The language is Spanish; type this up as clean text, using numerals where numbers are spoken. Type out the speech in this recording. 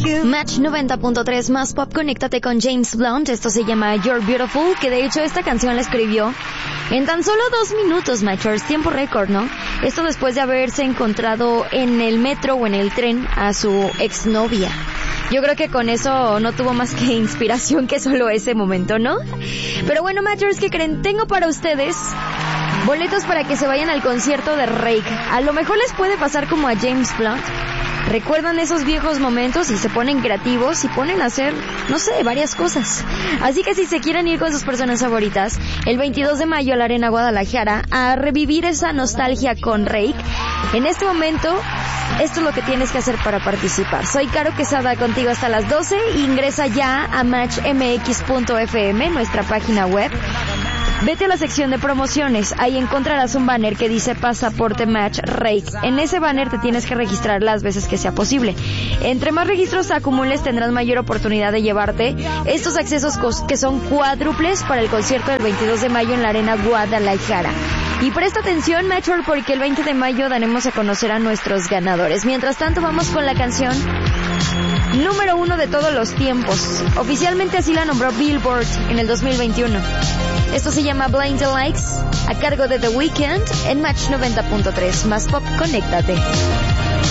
Match 90.3 más pop, conéctate con James Blunt. Esto se llama You're Beautiful, que de hecho esta canción la escribió en tan solo 2 minutos, Matchers, tiempo récord, ¿no? Esto después de haberse encontrado en el metro o en el tren a su exnovia. Yo creo que con eso no tuvo más que inspiración que solo ese momento, ¿no? Pero bueno, Matchers, ¿qué creen? Tengo para ustedes boletos para que se vayan al concierto de Rake. A lo mejor les puede pasar como a James Blunt. Recuerdan esos viejos momentos y se ponen creativos y ponen a hacer, no sé, varias cosas. Así que si se quieren ir con sus personas favoritas, el 22 de mayo a la Arena Guadalajara a revivir esa nostalgia con Rake, en este momento, esto es lo que tienes que hacer para participar. Soy Caro Quesada contigo hasta las 12. Ingresa ya a matchmx.fm, nuestra página web. Vete a la sección de promociones, ahí encontrarás un banner que dice Pasaporte Match Rake. En ese banner te tienes que registrar las veces que sea posible. Entre más registros acumules tendrás mayor oportunidad de llevarte estos accesos que son cuádruples para el concierto del 22 de mayo en la Arena Guadalajara. Y presta atención, Matcher, porque el 20 de mayo daremos a conocer a nuestros ganadores. Mientras tanto, vamos con la canción número 1 de todos los tiempos. Oficialmente así la nombró Billboard en el 2021. Esto se llama Blind Lights, a cargo de The Weeknd en Match 90.3. Más pop, conéctate.